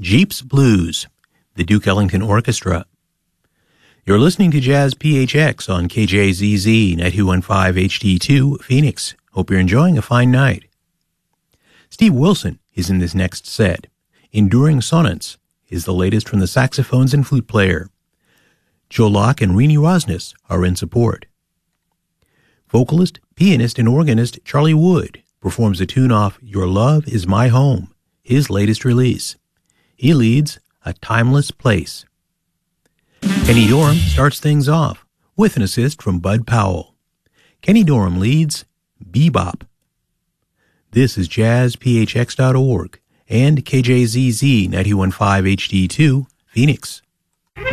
Jeeps Blues, the Duke Ellington Orchestra. You're listening to Jazz PHX on KJZZ 9215 HD2 Phoenix. Hope you're enjoying a fine night. Steve Wilson is in this next set. Enduring Sonnets is the latest from the saxophones and flute player. Joe Locke and Rini Rosnes are in support. Vocalist, pianist, and organist Charlie Wood performs a tune off Your Love Is My Home, his latest release. He leads A Timeless Place. Kenny Dorham starts things off with an assist from Bud Powell. Kenny Dorham leads Bebop. This is jazzphx.org and KJZZ 9215 HD2 Phoenix.